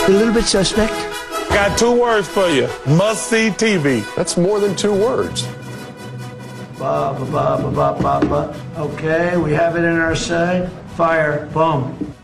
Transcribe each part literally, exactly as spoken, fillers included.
A little bit suspect. Got two words for you. Must-see T V. That's more than two words. Ba, ba, ba, ba, ba, ba. Okay, we have it in our sight. Fire. Boom.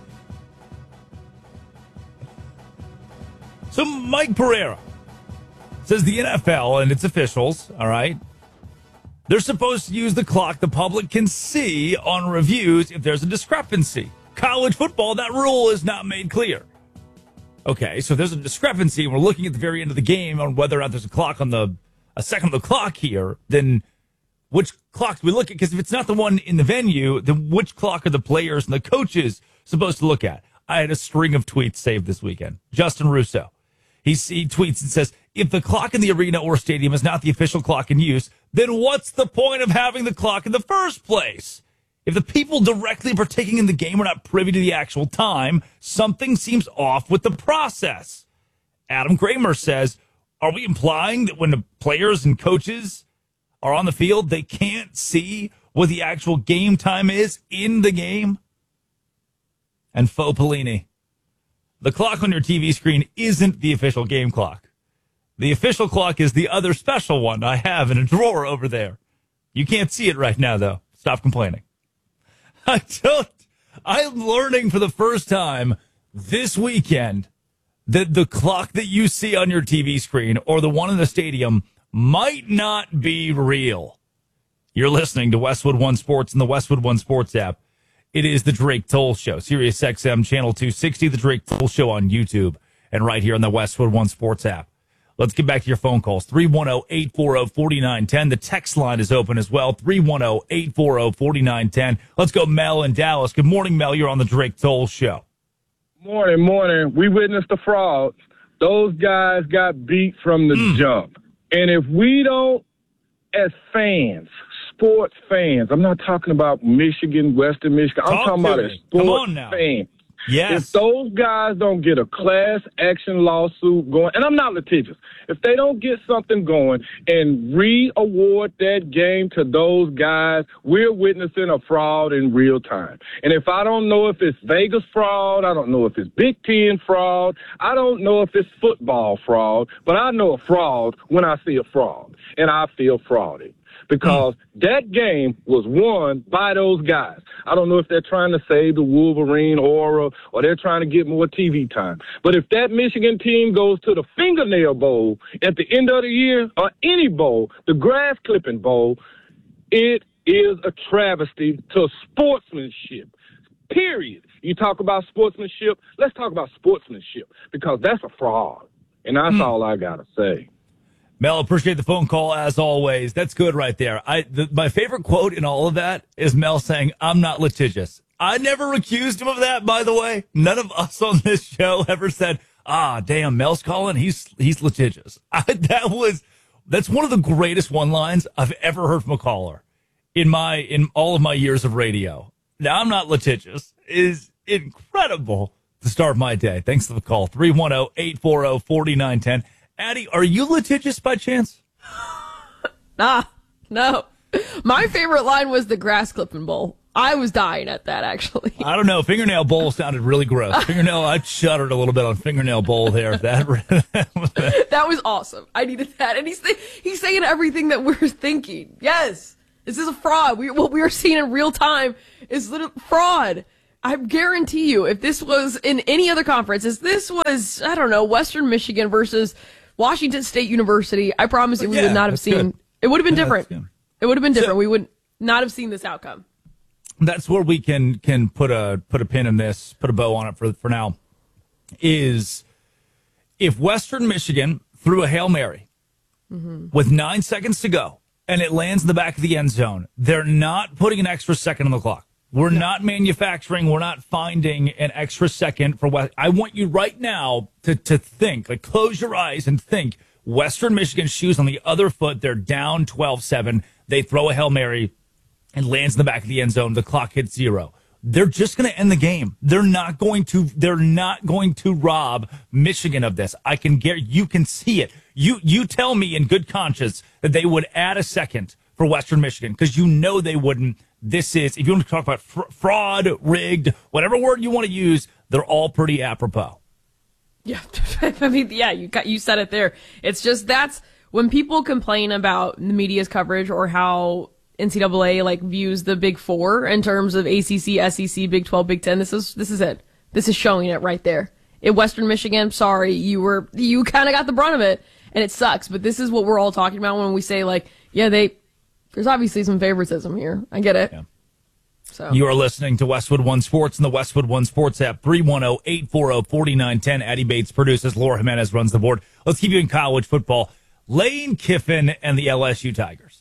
So Mike Pereira says the N F L and its officials, all right, they're supposed to use the clock the public can see on reviews if there's a discrepancy. College football, that rule is not made clear. Okay, so if there's a discrepancy, and we're looking at the very end of the game on whether or not there's a clock on the, a second of the clock here, then which clock do we look at? Because if it's not the one in the venue, then which clock are the players and the coaches supposed to look at? I had a string of tweets saved this weekend. Justin Russo. He, he tweets and says, if the clock in the arena or stadium is not the official clock in use, then what's the point of having the clock in the first place? If the people directly partaking in the game are not privy to the actual time, something seems off with the process. Adam Kramer says, are we implying that when the players and coaches are on the field, they can't see what the actual game time is in the game? And Faux Pellini. The clock on your T V screen isn't the official game clock. The official clock is the other special one I have in a drawer over there. You can't see it right now, though. Stop complaining. I don't. I'm learning for the first time this weekend that the clock that you see on your T V screen or the one in the stadium might not be real. You're listening to Westwood One Sports and the Westwood One Sports app. It is the Drake Toll Show, Sirius X M Channel two sixty, the Drake Toll Show on YouTube, and right here on the Westwood One Sports app. Let's get back to your phone calls. three one zero, eight four zero, four nine one zero. The text line is open as well. three one zero, eight four zero, four nine one zero. Let's go Mel in Dallas. Good morning, Mel. You're on the Drake Toll Show. Morning, morning. We witnessed the frauds. Those guys got beat from the mm. jump. And if we don't, as fans, sports fans, I'm not talking about Michigan, Western Michigan. I'm Talk talking about me. a sports now. fan. Yes. If those guys don't get a class action lawsuit going, and I'm not litigious, if they don't get something going and re-award that game to those guys, we're witnessing a fraud in real time. And if I don't know if it's Vegas fraud, I don't know if it's Big Ten fraud, I don't know if it's football fraud, but I know a fraud when I see a fraud, and I feel frauded. Because that game was won by those guys. I don't know if they're trying to save the Wolverine aura or they're trying to get more T V time. But if that Michigan team goes to the Fingernail Bowl at the end of the year or any bowl, the Grass Clipping Bowl, it is a travesty to sportsmanship. Period. You talk about sportsmanship, let's talk about sportsmanship because that's a fraud. And that's mm. all I got to say. Mel, appreciate the phone call as always. That's good right there. I the, my favorite quote in all of that is Mel saying, I'm not litigious. I never accused him of that, by the way. None of us on this show ever said, ah, damn, Mel's calling. He's he's litigious. I, that was that's one of the greatest one lines I've ever heard from a caller in my in all of my years of radio. Now, I'm not litigious is incredible to start my day. Thanks for the call. three one zero, eight four zero, four nine one zero. Addie, are you litigious by chance? Nah, no. My favorite line was the Grass Clipping Bowl. I was dying at that, actually. I don't know. Fingernail Bowl sounded really gross. Fingernail, I shuddered a little bit on Fingernail Bowl there. That, that was awesome. I needed that. And he's, he's saying everything that we're thinking. Yes, this is a fraud. We, what we are seeing in real time is little fraud. I guarantee you, if this was in any other conference, if this was, I don't know, Western Michigan versus Washington State University, I promise you we yeah, would not have seen, good. it would have been yeah, different. It would have been different. So, we would not have seen this outcome. That's where we can can put a put a pin in this, put a bow on it for for now, is if Western Michigan threw a Hail Mary mm-hmm. with nine seconds to go and it lands in the back of the end zone, they're not putting an extra second on the clock. We're no. not manufacturing. We're not finding an extra second for West. I want you right now to, to think, like close your eyes and think Western Michigan's shoes on the other foot. They're down twelve seven. They throw a Hail Mary and lands in the back of the end zone. The clock hits zero. They're just going to end the game. They're not going to, they're not going to rob Michigan of this. I can get, you can see it. You, you tell me in good conscience that they would add a second for Western Michigan because you know they wouldn't. This is, if you want to talk about fr- fraud, rigged, whatever word you want to use, they're all pretty apropos. Yeah, I mean, yeah, you got you said it there. It's just that's when people complain about the media's coverage or how N C double A like views the Big Four in terms of A C C, S E C, Big twelve, Big ten. This is this is it. This is showing it right there. In Western Michigan, sorry, you were you kind of got the brunt of it, and it sucks. But this is what we're all talking about when we say like, yeah, they. There's obviously some favoritism here. I get it. Yeah. So you are listening to Westwood One Sports and the Westwood One Sports app. three one zero, eight four zero, four nine one zero. Addie Bates produces. Laura Jimenez runs the board. Let's keep you in college football. Lane Kiffin and the L S U Tigers.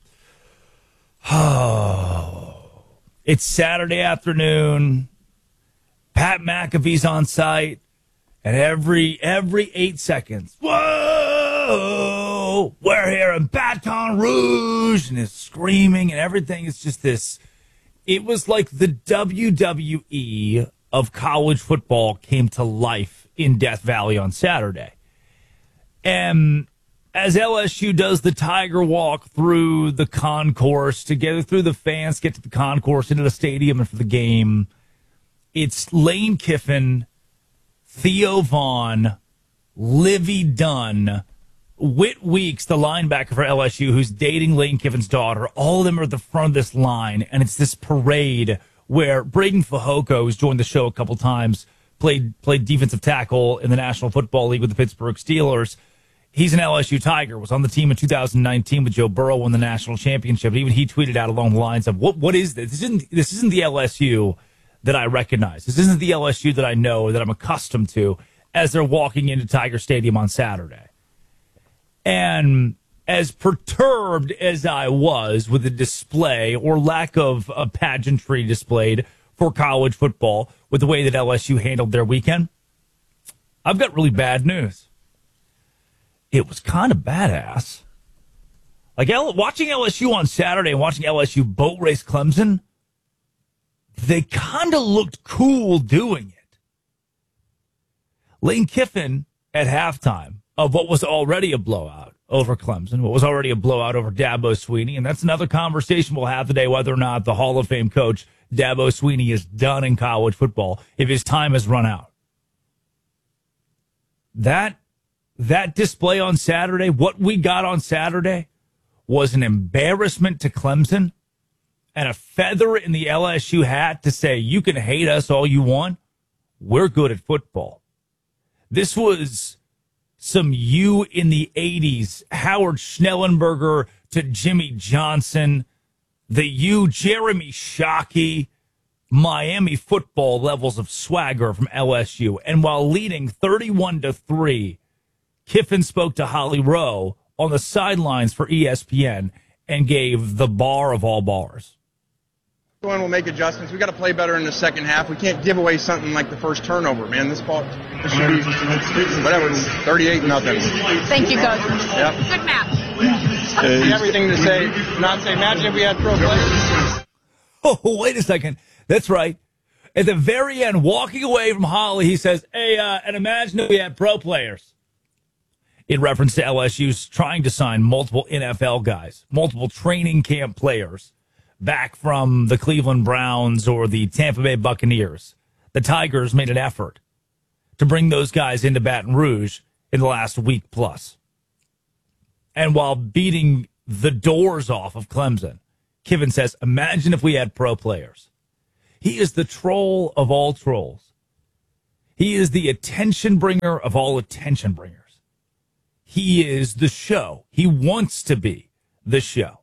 Oh, it's Saturday afternoon. Pat McAfee's on site, and every every eight seconds, whoa, we're here in Baton Rouge, and it's screaming and everything. It's just this. It was like the W W E of college football came to life in Death Valley on Saturday. And as L S U does the Tiger Walk through the concourse to get through the fans, get to the concourse, into the stadium and for the game, it's Lane Kiffin, Theo Vaughn, Livy Dunn, Whit Weeks, the linebacker for L S U, who's dating Lane Kiffin's daughter. All of them are at the front of this line, and it's this parade where Braden Fajoko, who's joined the show a couple times, played played defensive tackle in the National Football League with the Pittsburgh Steelers. He's an L S U Tiger, was on the team in two thousand nineteen with Joe Burrow, won the national championship. And even he tweeted out along the lines of, "What what is this? This isn't this isn't the L S U that I recognize. This isn't the L S U that I know, that I'm accustomed to," as they're walking into Tiger Stadium on Saturday. And as perturbed as I was with the display or lack of a pageantry displayed for college football with the way that L S U handled their weekend, I've got really bad news. It was kind of badass. Like L- watching L S U on Saturday and watching L S U boat race Clemson, they kind of looked cool doing it. Lane Kiffin at halftime of what was already a blowout over Clemson, what was already a blowout over Dabo Swinney, and that's another conversation we'll have today, whether or not the Hall of Fame coach Dabo Swinney is done in college football, if his time has run out. That, that display on Saturday, what we got on Saturday, was an embarrassment to Clemson and a feather in the L S U hat to say, you can hate us all you want, we're good at football. This was some you in the eighties, Howard Schnellenberger to Jimmy Johnson, the you, Jeremy Shockey, Miami football levels of swagger from L S U. And while leading thirty-one to three, Kiffin spoke to Holly Rowe on the sidelines for E S P N and gave the bar of all bars. We'll make adjustments. We got to play better in the second half. We can't give away something like the first turnover, man. This ball, this should be whatever, thirty-eight nothing. Thank you, Coach. Yep. Good match. Everything to say, not say. Imagine if we had pro players. Oh, wait a second. That's right. At the very end, walking away from Holly, he says, "Hey, uh, and imagine if we had pro players." In reference to L S U's trying to sign multiple N F L guys, multiple training camp players back from the Cleveland Browns or the Tampa Bay Buccaneers. The Tigers made an effort to bring those guys into Baton Rouge in the last week plus. And while beating the doors off of Clemson, Kiffin says, imagine if we had pro players. He is the troll of all trolls. He is the attention bringer of all attention bringers. He is the show. He wants to be the show.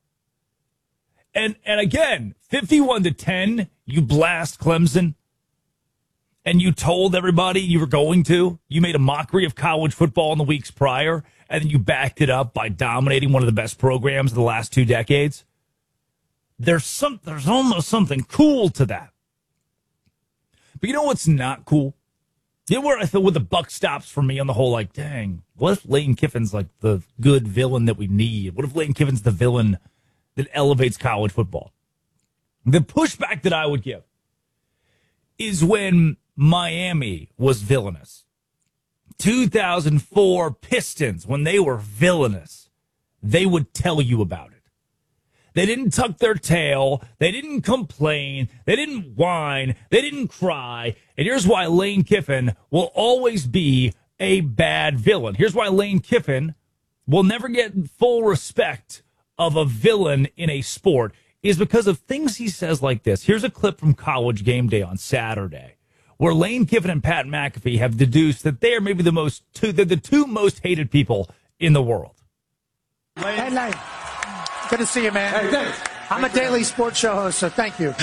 And and again, fifty-one to ten, you blast Clemson, and you told everybody you were going to. You made a mockery of college football in the weeks prior, and then you backed it up by dominating one of the best programs of the last two decades. There's some, there's almost something cool to that. But you know what's not cool? You know where I thought where the buck stops for me on the whole, like, dang, what if Lane Kiffin's like the good villain that we need? What if Lane Kiffin's the villain that elevates college football? The pushback that I would give is when Miami was villainous. two thousand four Pistons, when they were villainous, they would tell you about it. They didn't tuck their tail. They didn't complain. They didn't whine. They didn't cry. And here's why Lane Kiffin will always be a bad villain. Here's why Lane Kiffin will never get full respect of a villain in a sport is because of things he says like this. Here's a clip from College Game Day on Saturday, where Lane Kiffin and Pat McAfee have deduced that they are maybe the most two, they're the two most hated people in the world. Hey, Lane. Good to see you, man. Hey, thanks. I'm a daily sports show host, so thank you.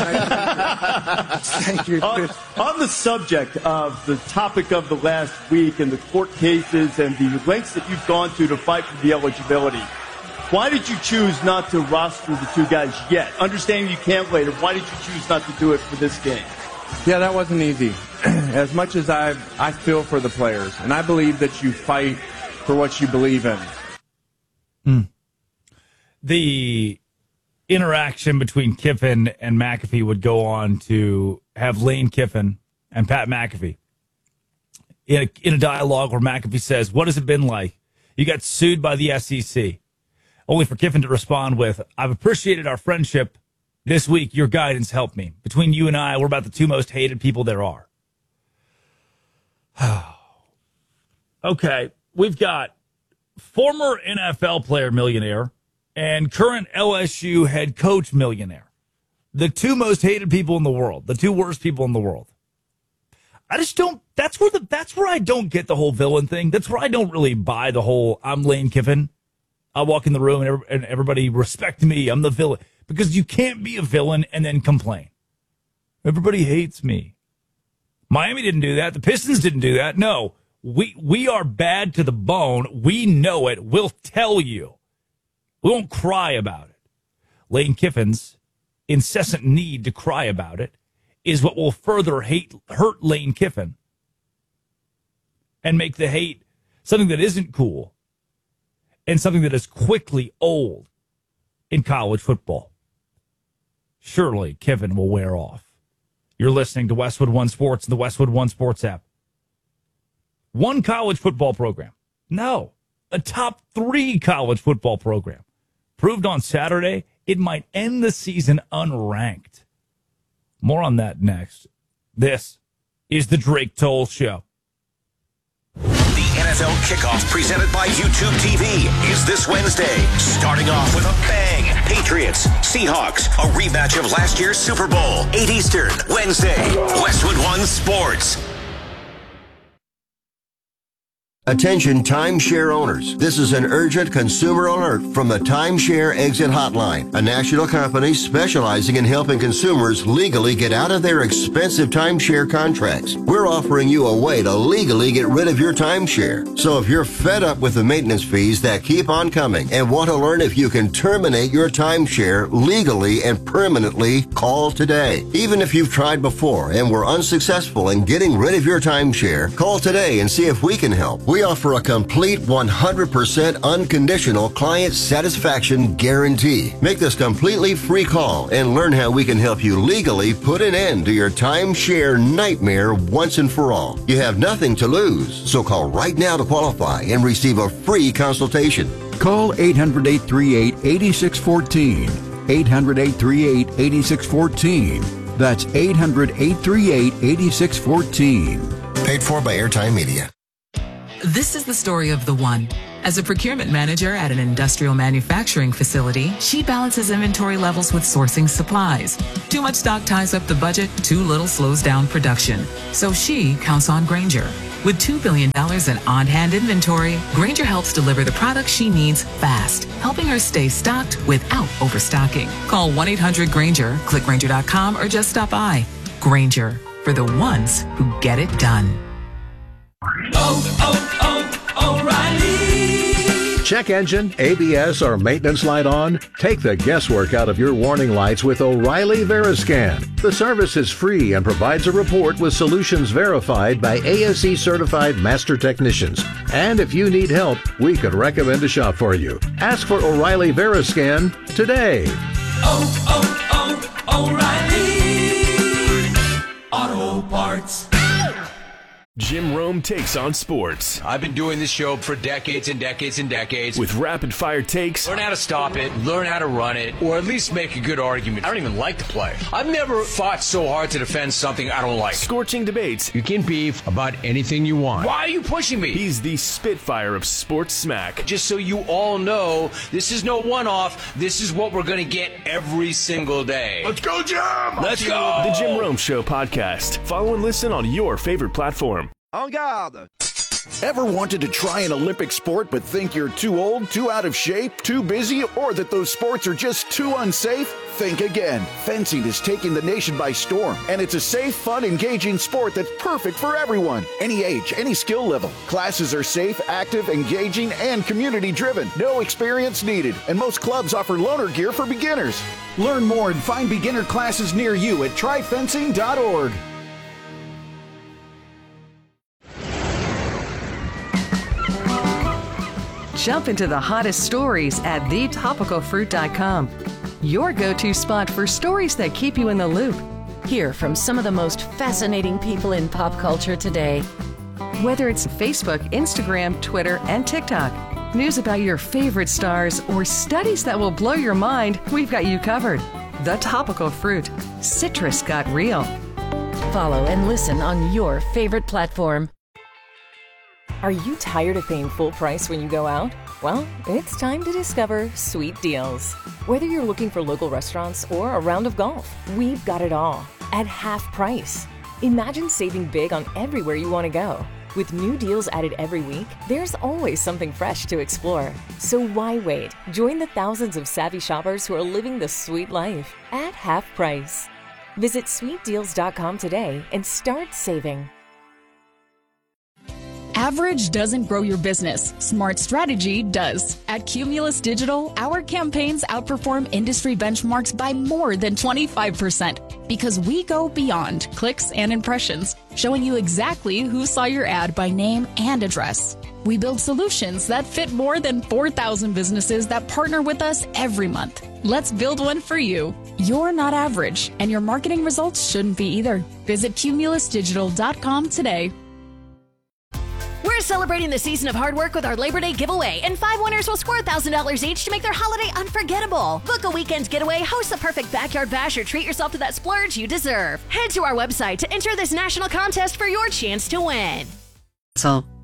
Thank you. On, on the subject of the topic of the last week and the court cases and the lengths that you've gone to to fight for the eligibility, why did you choose not to roster the two guys yet? Understanding you can't later, why did you choose not to do it for this game? Yeah, that wasn't easy. As much as I I feel for the players, and I believe that you fight for what you believe in. Mm. The interaction between Kiffin and McAfee would go on to have Lane Kiffin and Pat McAfee in a, in a dialogue where McAfee says, what has it been like? You got sued by the S E C. Only for Kiffin to respond with, I've appreciated our friendship this week. Your guidance helped me. Between you and I, we're about the two most hated people there are. Okay, we've got former N F L player millionaire and current L S U head coach millionaire. The two most hated people in the world. The two worst people in the world. I just don't, that's where the, that's where I don't get the whole villain thing. That's where I don't really buy the whole, I'm Lane Kiffin. I walk in the room and, every, and everybody respect me. I'm the villain. Because you can't be a villain and then complain. Everybody hates me. Miami didn't do that. The Pistons didn't do that. No, we, we are bad to the bone. We know it. We'll tell you. We won't cry about it. Lane Kiffin's incessant need to cry about it is what will further hate, hurt Lane Kiffin and make the hate something that isn't cool and something that is quickly old in college football. Surely Kiffin will wear off. You're listening to Westwood One Sports and the Westwood One Sports app. One college football program. No, a top three college football program. Proved on Saturday, it might end the season unranked. More on that next. This is the Drake Toll Show. The N F L kickoff presented by YouTube T V is this Wednesday, starting off with a bang. Patriots, Seahawks, a rematch of last year's Super Bowl. eight Eastern, Wednesday, Westwood One Sports. Attention timeshare owners. This is an urgent consumer alert from the Timeshare Exit Hotline, a national company specializing in helping consumers legally get out of their expensive timeshare contracts. We're offering you a way to legally get rid of your timeshare. So if you're fed up with the maintenance fees that keep on coming and want to learn if you can terminate your timeshare legally and permanently, call today. Even if you've tried before and were unsuccessful in getting rid of your timeshare, call today and see if we can help. We offer a complete one hundred percent unconditional client satisfaction guarantee. Make this completely free call and learn how we can help you legally put an end to your timeshare nightmare once and for all. You have nothing to lose, so call right now to qualify and receive a free consultation. Call eight hundred, eight three eight, eight six one four. eight hundred, eight three eight, eight six one four. That's eight hundred, eight three eight, eight six one four. Paid for by Airtime Media. This is the story of the one. As a procurement manager at an industrial manufacturing facility, she balances inventory levels with sourcing supplies. Too much stock ties up the budget, too little slows down production. So she counts on Grainger. With two billion dollars in on-hand inventory, Grainger helps deliver the products she needs fast, helping her stay stocked without overstocking. Call one eight hundred Grainger, click Grainger dot com, or just stop by. Grainger, for the ones who get it done. Oh, oh, oh, O'Reilly. Check engine, A B S, or maintenance light on? Take the guesswork out of your warning lights with O'Reilly Veriscan. The service is free and provides a report with solutions verified by A S E certified master technicians. And if you need help, we could recommend a shop for you. Ask for O'Reilly Veriscan today. Oh, oh, oh, O'Reilly Auto Parts. Jim Rome takes on sports. I've been doing this show for decades and decades and decades. With rapid-fire takes. Learn how to stop it, learn how to run it, or at least make a good argument. I don't even like the play. I've never fought so hard to defend something I don't like. Scorching debates. You can beef about anything you want. Why are you pushing me? He's the Spitfire of sports smack. Just so you all know, this is no one-off. This is what we're going to get every single day. Let's go, Jim! Let's go! The Jim Rome Show podcast. Follow and listen on your favorite platform. En garde! Ever wanted to try an Olympic sport but think you're too old, too out of shape, too busy, or that those sports are just too unsafe? Think again. Fencing is taking the nation by storm, and it's a safe, fun, engaging sport that's perfect for everyone. Any age, any skill level. Classes are safe, active, engaging, and community-driven. No experience needed, and most clubs offer loaner gear for beginners. Learn more and find beginner classes near you at try fencing dot org. Jump into the hottest stories at the topical fruit dot com. Your go-to spot for stories that keep you in the loop. Hear from some of the most fascinating people in pop culture today. Whether it's Facebook, Instagram, Twitter, and TikTok, news about your favorite stars, or studies that will blow your mind, we've got you covered. The Topical Fruit. Citrus got real. Follow and listen on your favorite platform. Are you tired of paying full price when you go out? Well, it's time to discover Sweet Deals. Whether you're looking for local restaurants or a round of golf, we've got it all at half price. Imagine saving big on everywhere you want to go. With new deals added every week, there's always something fresh to explore. So why wait? Join the thousands of savvy shoppers who are living the sweet life at half price. Visit sweet deals dot com today and start saving. Average doesn't grow your business. Smart strategy does. At Cumulus Digital, our campaigns outperform industry benchmarks by more than twenty-five percent because we go beyond clicks and impressions, showing you exactly who saw your ad by name and address. We build solutions that fit more than four thousand businesses that partner with us every month. Let's build one for you. You're not average, and your marketing results shouldn't be either. Visit cumulus digital dot com today. We're celebrating the season of hard work with our Labor Day giveaway, and five winners will score one thousand dollars each to make their holiday unforgettable. Book a weekend getaway, host the perfect backyard bash, or treat yourself to that splurge you deserve. Head to our website to enter this national contest for your chance to win. So.